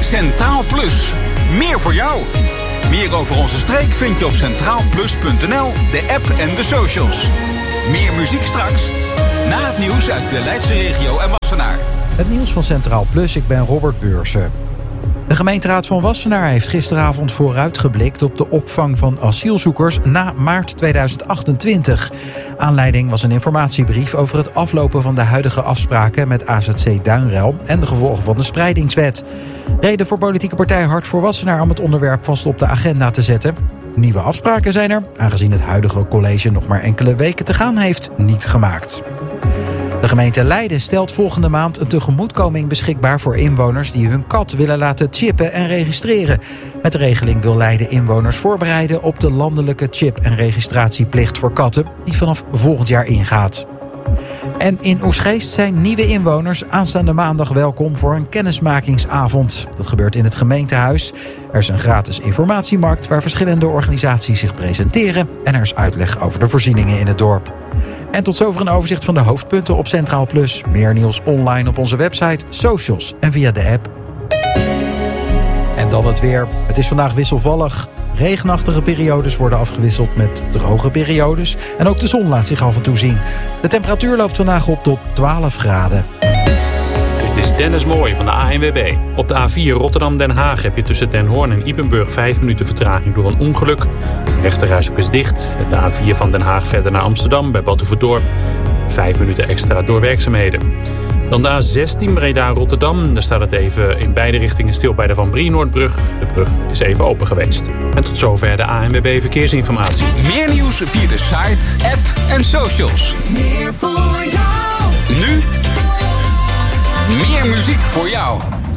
Centraal Plus. Meer voor jou. Meer over onze streek vind je op centraalplus.nl, de app en de socials. Meer muziek straks. Na het nieuws uit de Leidse regio en Wassenaar. Het nieuws van Centraal Plus, ik ben Robert Beursen. De gemeenteraad van Wassenaar heeft gisteravond vooruitgeblikt op de opvang van asielzoekers na maart 2028. Aanleiding was een informatiebrief over het aflopen van de huidige afspraken met AZC Duinruil en de gevolgen van de spreidingswet. Reden voor politieke partij Hart voor Wassenaar om het onderwerp vast op de agenda te zetten. Nieuwe afspraken zijn er, aangezien het huidige college nog maar enkele weken te gaan heeft, niet gemaakt. De gemeente Leiden stelt volgende maand een tegemoetkoming beschikbaar voor inwoners die hun kat willen laten chippen en registreren. Met de regeling wil Leiden inwoners voorbereiden op de landelijke chip- en registratieplicht voor katten die vanaf volgend jaar ingaat. En in Oegstgeest zijn nieuwe inwoners aanstaande maandag welkom voor een kennismakingsavond. Dat gebeurt in het gemeentehuis. Er is een gratis informatiemarkt waar verschillende organisaties zich presenteren en er is uitleg over de voorzieningen in het dorp. En tot zover een overzicht van de hoofdpunten op Centraal Plus. Meer nieuws online op onze website, socials en via de app. En dan het weer. Het is vandaag wisselvallig. Regenachtige periodes worden afgewisseld met droge periodes. En ook de zon laat zich af en toe zien. De temperatuur loopt vandaag op tot 12 graden. Dit is Dennis Mooij van de ANWB. Op de A4 Rotterdam-Den Haag heb je tussen Den Hoorn en Ypenburg 5 minuten vertraging door een ongeluk. De rechterrijstrook is dicht. De A4 van Den Haag verder naar Amsterdam bij Batuverdorp. 5 minuten extra door werkzaamheden. Dan de A16 Breda-Rotterdam. Daar staat het even in beide richtingen stil bij de Van Brienoordbrug. De brug is even open geweest. En tot zover de ANWB Verkeersinformatie. Meer nieuws via de site, app en socials. Meer voor jou. Nu meer muziek voor jou.